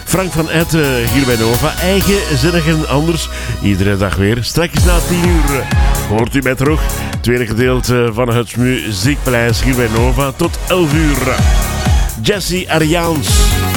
Frank van Etten hier bij Nova. Eigenzinnig en anders. Iedere dag weer. Straks na 10 uur hoort u mij terug. Tweede gedeelte van het Muziekpaleis hier bij Nova. Tot 11 uur. Jesse Ariaans.